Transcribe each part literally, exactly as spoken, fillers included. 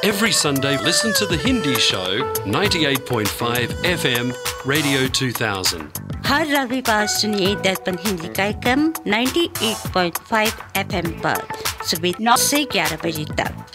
Every Sunday, listen to the Hindi show ninety-eight point five F M Radio two thousand. हर रविवार सुनिए दर्पण हिंदी कार्यक्रम अट्ठानवे पॉइंट पाँच एफएम पर सुबह नौ से ग्यारह बजे तक।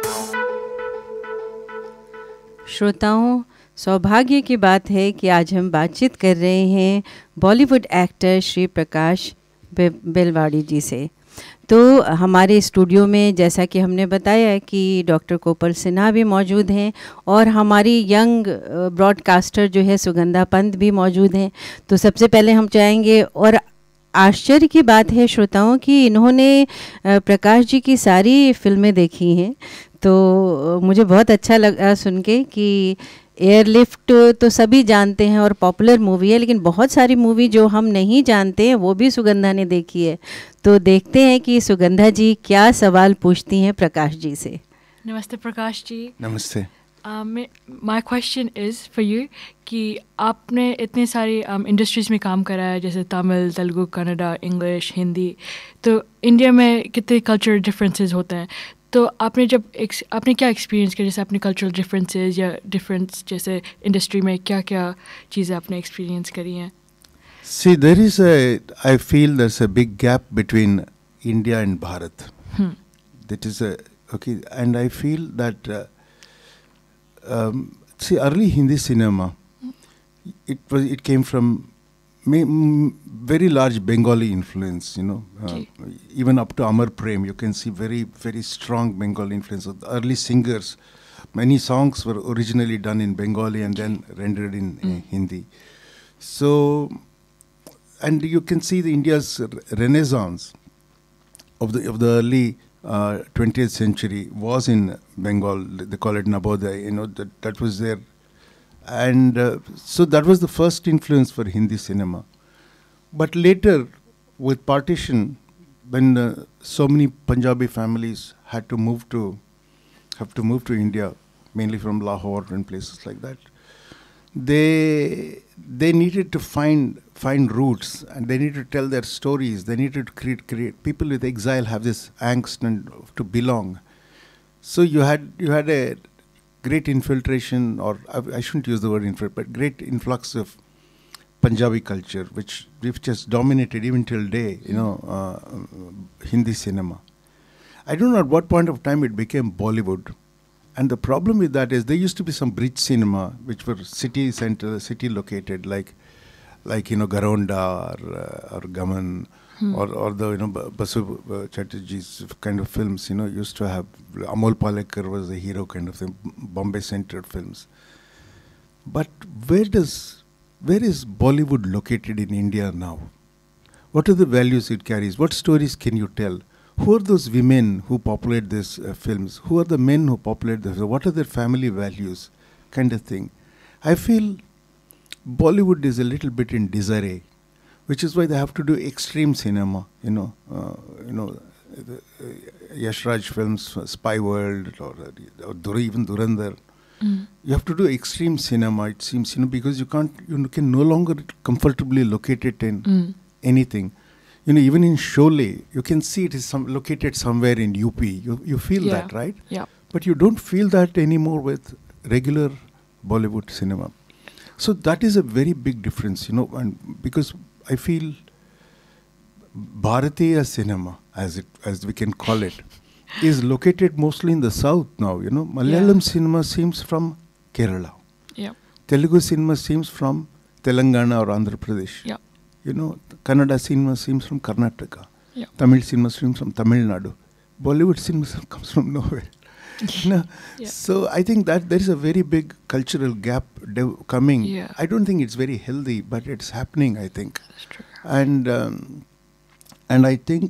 श्रोताओं, सौभाग्य की बात है कि आज हम बातचीत कर रहे हैं बॉलीवुड एक्टर श्री प्रकाश बेलवाड़ी जी से। तो हमारे स्टूडियो में जैसा कि हमने बताया कि डॉक्टर कोपल सिन्हा भी मौजूद हैं और हमारी यंग ब्रॉडकास्टर जो है सुगंधा पंत भी मौजूद हैं। तो सबसे पहले हम चाहेंगे, और आश्चर्य की बात है श्रोताओं कि इन्होंने प्रकाश जी की सारी फिल्में देखी हैं। तो मुझे बहुत अच्छा लगा सुन के कि एयरलिफ्ट तो सभी जानते हैं और पॉपुलर मूवी है, लेकिन बहुत सारी मूवी जो हम नहीं जानते हैं वो भी सुगंधा ने देखी है। तो देखते हैं कि सुगंधा जी क्या सवाल पूछती हैं प्रकाश जी से। नमस्ते प्रकाश जी। नमस्ते। My question is for you कि आपने इतने सारी इंडस्ट्रीज़ um, में काम करा है, जैसे तमिल, तेलुगु, कन्नड़ा, इंग्लिश, हिंदी। तो इंडिया में कितने कल्चरल डिफरेंसेस होते हैं, तो आपने जब आपने क्या एक्सपीरियंस किया, जैसे अपने कल्चरल डिफरेंसेस या डिफरेंस जैसे इंडस्ट्री में क्या क्या चीज़ें आपने एक्सपीरियंस करी हैं? See, there is a, I feel there's a big gap between India and Bharat. Hmm. That is a, okay, and I feel that, uh, um, see, early Hindi cinema, it was, it came from may, m- very large Bengali influence, you know. Uh, okay. Even up to Amar Prem, you can see very, very strong Bengali influence. The early singers, many songs were originally done in Bengali and then rendered in mm. uh, Hindi. So, and you can see the India's renaissance of the of the early uh, twentieth century was in Bengal. They call it Navodaya. You know, that that was there, and uh, so that was the first influence for Hindi cinema. But later, with partition, when uh, so many Punjabi families had to move to have to move to India, mainly from Lahore and places like that, they they needed to find find roots, and they needed to tell their stories. They needed to create create people with exile have this angst and to belong. So you had you had a great infiltration, or I, I shouldn't use the word infiltration, but great influx of Punjabi culture, which which just dominated even till day, you know, uh, Hindi cinema. I don't know at what point of time it became Bollywood. And the problem with that is there used to be some bridge cinema, which were city center, city located, like, like you know, Garonda or, uh, or Gaman, hmm. or or the you know Basu uh, Chatterjee's kind of films. You know, used to have Amol Palekar was the hero kind of thing, Bombay centered films. But where does where is Bollywood located in India now? What are the values it carries? What stories can you tell? Who are those women who populate these uh, films? Who are the men who populate this? What are their family values? Kind of thing. I feel Bollywood is a little bit in disarray, which is why they have to do extreme cinema. You know, uh, you know, the, uh, Yash Raj films, uh, Spy World, or, or Dur- even Durandar. Mm. You have to do extreme cinema. It seems, you know, because you can't, you can no longer comfortably locate it in mm. anything. You know, even in Sholay, you can see it is some located somewhere in U P. You you feel yeah. that, right? Yeah. But you don't feel that anymore with regular Bollywood cinema. So that is a very big difference, you know, and because I feel Bharatiya cinema, as it as we can call it, is located mostly in the south now. You know, Malayalam yeah. cinema seems from Kerala. Yeah. Telugu cinema seems from Telangana or Andhra Pradesh. Yeah. You know, Kannada cinema seems from Karnataka. Yeah. Tamil cinema seems from Tamil Nadu. Bollywood cinema comes from nowhere. You know? Yeah. So I think that there is a very big cultural gap de- coming. Yeah. I don't think it's very healthy, but it's happening, I think. That's true. And um, and I think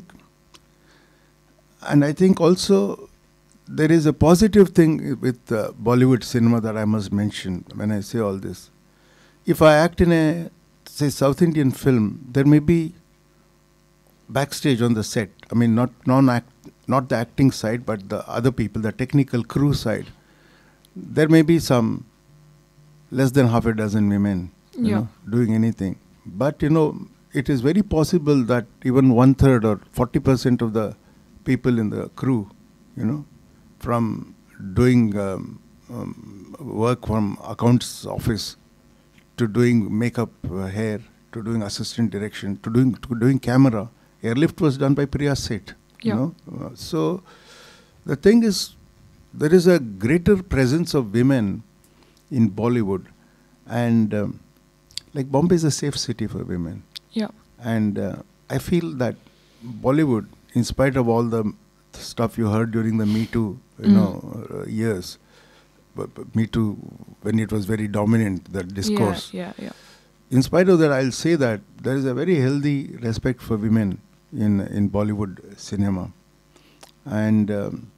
and I think also there is a positive thing with uh, Bollywood cinema that I must mention when I say all this. If I act in a say South Indian film, there may be backstage on the set. I mean, not non-act, not the acting side, but the other people, the technical crew side. There may be some less than half a dozen women, you yeah. know, doing anything. But you know, it is very possible that even one third or forty percent of the people in the crew, you know, from doing um, um, work from accounts office to doing makeup, uh, hair, to doing assistant direction, to doing to doing camera. Airlift was done by Priya Seth. Yeah. You know, uh, so the thing is, there is a greater presence of women in Bollywood, and um, like Bombay is a safe city for women. Yeah. And uh, I feel that Bollywood, in spite of all the stuff you heard during the Me Too, you Mm. know, uh, years, but, but Me Too, when it was very dominant, the discourse. Yeah, yeah, yeah. In spite of that, I'll say that there is a very healthy respect for women in in Bollywood cinema. And um,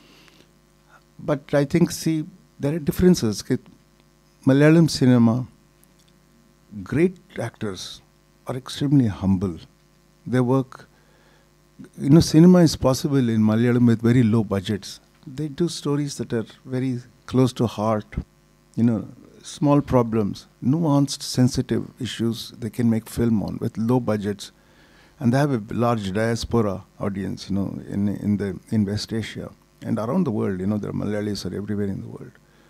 but I think, see, there are differences. Ki Malayalam cinema, great actors are extremely humble. They work, you know, cinema is possible in Malayalam with very low budgets. They do stories that are very close to heart, you know, small problems, nuanced, sensitive issues they can make film on with low budgets. And they have a large diaspora audience, you know, in in the in West Asia and around the world. You know, there are Malayalis are everywhere in the world.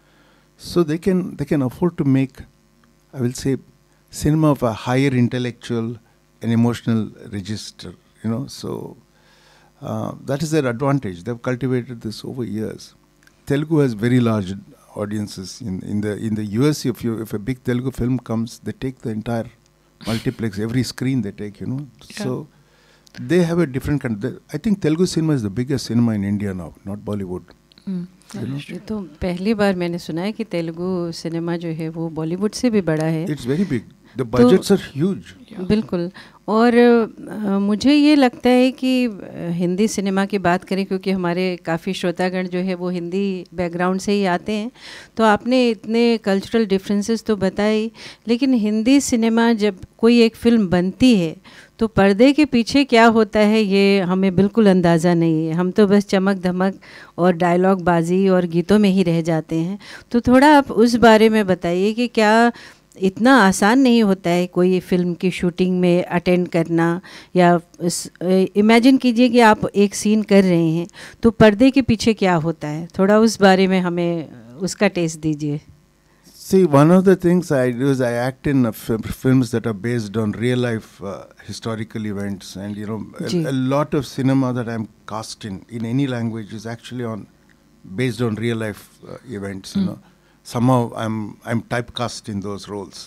So they can they can afford to make, I will say, cinema of a higher intellectual and emotional register. You know, so uh, that is their advantage. They've cultivated this over years. Telugu has very large audiences in, in the in the U S. If you if a big Telugu film comes, they take the entire multiplex, every screen they take, you know. Yeah. So they have a different kind. Of, I think Telugu cinema is the biggest cinema in India now, not Bollywood. Mm. You know? ये तो पहली बार मैंने सुना है कि Telugu cinema जो है वो बॉलीवुड से भी बड़ा है. It's very big. The budgets are huge. बिल्कुल. और अ, मुझे ये लगता है कि अ, हिंदी सिनेमा की बात करें, क्योंकि हमारे काफ़ी श्रोतागण जो है वो हिंदी बैकग्राउंड से ही आते हैं, तो आपने इतने कल्चरल डिफरेंसेस तो बताई, लेकिन हिंदी सिनेमा जब कोई एक फ़िल्म बनती है तो पर्दे के पीछे क्या होता है ये हमें बिल्कुल अंदाज़ा नहीं है. हम तो बस चमक धमक और डायलॉग बाजी और गीतों में ही रह जाते हैं. तो थोड़ा आप उस बारे में बताइए कि क्या इतना आसान नहीं होता है कोई फिल्म की शूटिंग में अटेंड करना, या इमेजिन कीजिए कि आप एक सीन कर रहे हैं तो पर्दे के पीछे क्या होता है, थोड़ा उस बारे में हमें उसका टेस्ट दीजिए. See, one of the things I do is I act in uh, f- films that are based on real life uh, historical events, and you know, Ji. a, a lot of cinema that I'm cast in in any language is actually on based on real life uh, events. You know, somehow I'm I'm typecast in those roles,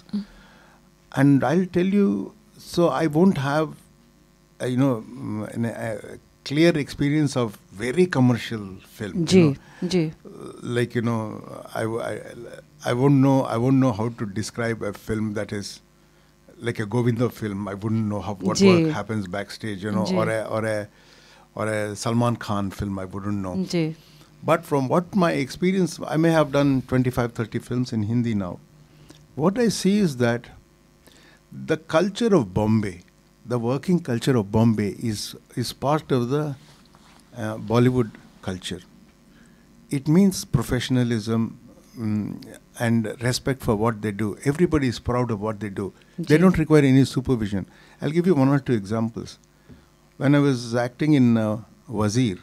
and I'll tell you. So I won't have, uh, you know, mm, an, a clear experience of very commercial film. Ji You know, ji like you know, I, I, I won't know I won't know how to describe a film that is like a Govinda film. I wouldn't know how what ji. work happens backstage, you know, ji. or a or a or a Salman Khan film. I wouldn't know. Ji But from what my experience, I may have done twenty-five, thirty films in Hindi now. What I see is that the culture of Bombay, the working culture of Bombay is is part of the uh, Bollywood culture. It means professionalism mm, and respect for what they do. Everybody is proud of what they do. They Ji. don't require any supervision. I'll give you one or two examples. When I was acting in uh, Wazir,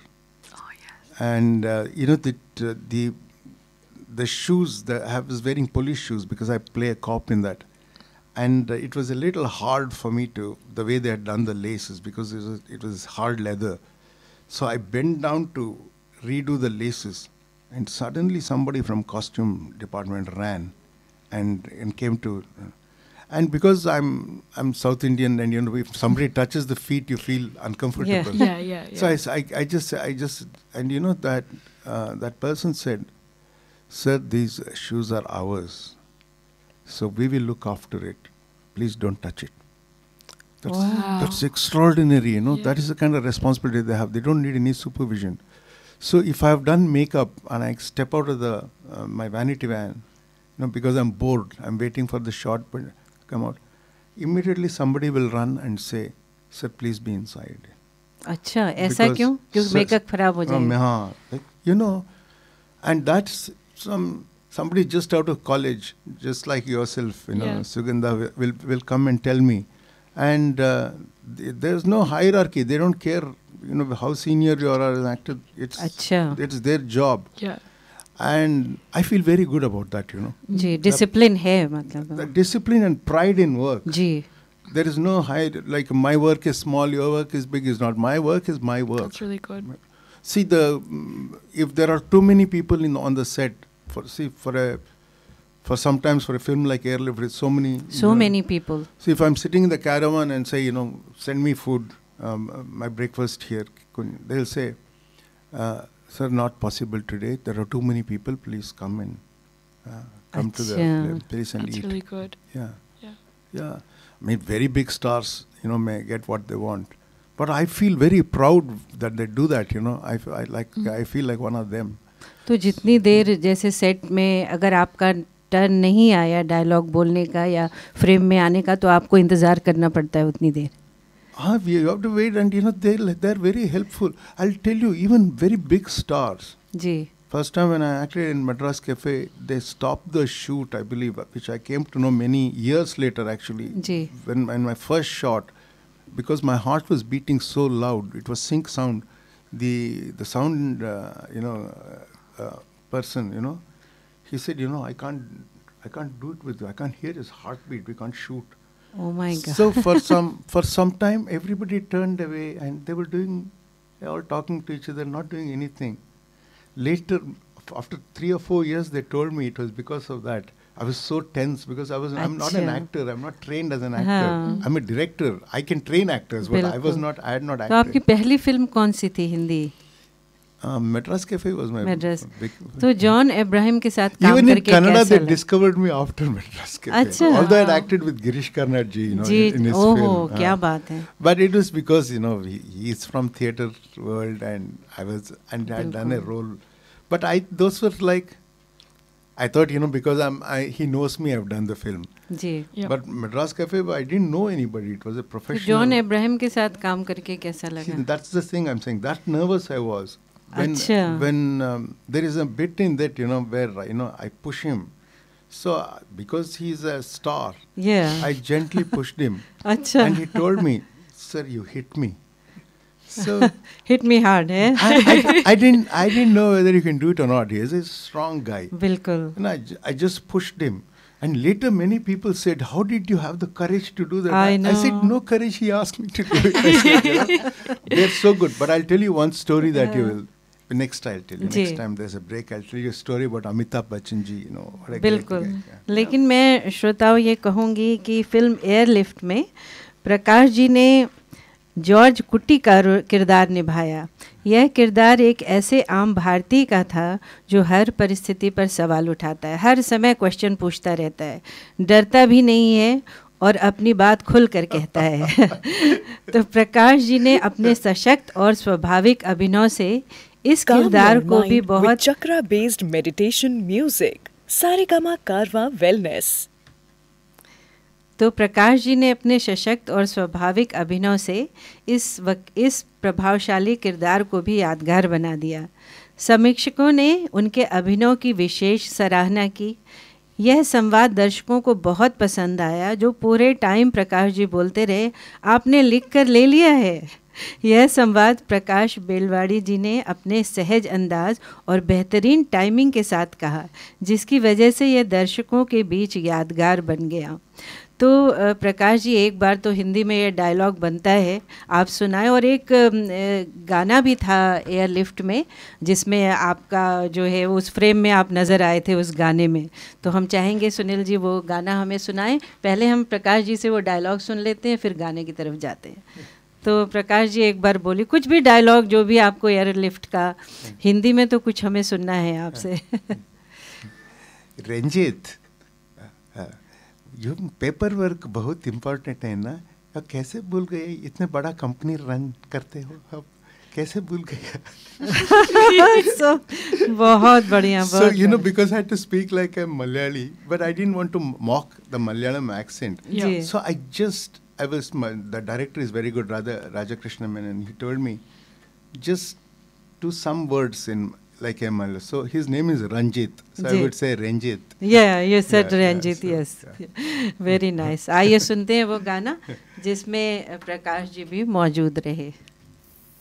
and uh, you know the uh, the the shoes that I was wearing police shoes because I play a cop in that, and uh, it was a little hard for me to the way they had done the laces because it was, it was hard leather, so I bent down to redo the laces, and suddenly somebody from costume department ran and and came to uh, and because I'm I'm South Indian, and you know if somebody touches the feet you feel uncomfortable. Yeah, yeah, yeah. So I, s- I, I just, I just, and you know that uh, that person said, "Sir, these shoes are ours, so we will look after it. Please don't touch it." That's, Wow. that's extraordinary, you know. Yeah. That is the kind of responsibility they have. They don't need any supervision. So if I have done makeup and I step out of the uh, my vanity van, you know, because I'm bored, I'm waiting for the shot, but come out. Immediately somebody will run and say, "Sir, please be inside." अच्छा ऐसा Because क्यों? क्योंकि such- makeup खराब हो Um, जाएगा. हाँ, like, you know, and that's some somebody just out of college, just like yourself, you know, Yeah. Sugandha will, will will come and tell me, and uh, th- there's no hierarchy. They don't care, you know, how senior you are as an actor. It's अच्छा. it's their job, Yeah. and I feel very good about that, you know. Ji, discipline है मतलब. The discipline and pride in work. Ji. There is no hide, like my work is small, your work is big, is not. My work is my work. That's really good. See, the mm, if there are too many people in on the set, for see for a for sometimes for a film like Airlift, with so many So you know, many people. See, if I'm sitting in the caravan and say, you know, send me food, um, uh, my breakfast here, they'll say, uh, sir, not possible today. There are too many people. Please come and uh, come to the Achha. place and That's eat. really good. Yeah, Yeah. yeah. I mean, very big stars, you know, may get what they want. But I feel very proud that they do that, you know. I, f- I like, Mm. I feel like one of them. तो जितनी देर जैसे set में अगर आपका turn नहीं आया dialogue बोलने का या फ्रेम में आने का तो आपको इंतज़ार करना पड़ता है उतनी देर. Ah, we have to wait, and you know, they they're very helpful. I'll tell you, even very big stars. Ji. First time when I acted in Madras Cafe, they stopped the shoot, I believe, which I came to know many years later, actually. Ji. When in my first shot, because my heart was beating so loud, it was sync sound. The the sound, uh, you know, uh, uh, person, you know, he said, you know, I can't, I can't do it with you. I can't hear his heartbeat. We can't shoot. Oh my God. So for some for some time, everybody turned away, and they were doing, they were all talking to each other, not doing anything. Later, f- after three or four years, they told me it was because of that. I was so tense because I was I'm not an Achha. actor. I'm not trained as an actor. हाँ. I'm a director. I can train actors, but I was बिल्कुल. not. I had not तो आपकी acted. पहली film कौन सी थी Hindi? Uh, Madras Cafe was my Madras. big. तो John Abraham के साथ काम Even in करके Kannada, कैसा they लगा? discovered me after Madras Cafe. अच्छा. Although I had acted with Girish Karnad ji, you know, ji, in his ओहो, film. क्या uh, बात है. But it was because, you know, he, he's from theatre world, and I was, and I had done a Bilkul. role. But I, those were like, I thought, you know, because I'm, I, he knows me, I've done the film. Ji. Yeah. But Madras Cafe, I didn't know anybody. It was a तो professional. John Abraham के साथ काम करके कैसा See, लगा? that's the thing I'm saying. That nervous I was. When, Achha. when um, there is a bit in that, you know, where, you know, I push him. So, uh, because he's a star, Yeah. I gently pushed him. अच्छा. And he told me, sir, you hit me. So, Hit me hard है? I, I, I didn't I didn't know whether you can do it or not. He is a strong guy. बिल्कुल. And I, ju- I just pushed him. And later many people said, how did you have the courage to do that? I I said, know. no courage, he asked me to do it. I said, you know, they're so good. But I'll tell you one story that you will, next I'll tell you. Ji. Next time there's a break, I'll tell you a story about Amitabh Bachchan ji, you know. What a great बिल्कुल. guy. Yeah. लेकिन मैं श्रोताओं ये कहूँगी कि film airlift में प्रकाश जी ने George कुट्टी का रो- किरदार निभाया. यह किरदार एक ऐसे आम भारतीय का था जो हर परिस्थिति पर सवाल उठाता है, हर समय क्वेश्चन पूछता रहता है, डरता भी नहीं है और अपनी बात खुल कर कहता है. तो प्रकाश जी ने अपने सशक्त और स्वाभाविक अभिनय से इस Calm किरदार your को भी mind बहुत with chakra based meditation music. Saregama Karwa Wellness. तो प्रकाश जी ने अपने सशक्त और स्वाभाविक अभिनय से इस वक, इस प्रभावशाली किरदार को भी यादगार बना दिया. समीक्षकों ने उनके अभिनय की विशेष सराहना की. यह संवाद दर्शकों को बहुत पसंद आया. जो पूरे टाइम प्रकाश जी बोलते रहे, आपने लिख कर ले लिया है. यह संवाद प्रकाश बेलवाड़ी जी ने अपने सहज अंदाज और बेहतरीन टाइमिंग के साथ कहा, जिसकी वजह से यह दर्शकों के बीच यादगार बन गया. तो अ, प्रकाश जी एक बार तो हिंदी में ये डायलॉग बनता है, आप सुनाएं. और एक अ, गाना भी था एयरलिफ्ट में जिसमें आपका जो है उस फ्रेम में आप नज़र आए थे उस गाने में. तो हम चाहेंगे सुनील जी वो गाना हमें सुनाएं. पहले हम प्रकाश जी से वो डायलॉग सुन लेते हैं, फिर गाने की तरफ जाते हैं. तो प्रकाश जी एक बार बोली कुछ भी डायलॉग जो भी आपको एयरलिफ्ट का, हिंदी में तो कुछ हमें सुनना है आपसे. रंजीत, ये पेपर वर्क बहुत इम्पोर्टेंट है ना. अब कैसे भूल गए, इतने बड़ा कंपनी रन करते हो, अब कैसे भूल गए? so, बहुत बढ़िया. So, बहुत you know, बढ़िया. because I had to speak like a Malayali, but I didn't want to mock the Malayalam accent. Yeah. Ji. So I just, I was, my, the director is very good, Radha, Raja Krishna Menon. He told me, just do some words in like a Malayalam. So his name is Ranjit. So ji. I would say Ranjit. Yeah, you said Yeah, yeah, Ranjit, so, yes. yeah. Very nice. आइए सुनते हैं वो गाना जिसमें प्रकाश जी भी मौजूद रहे.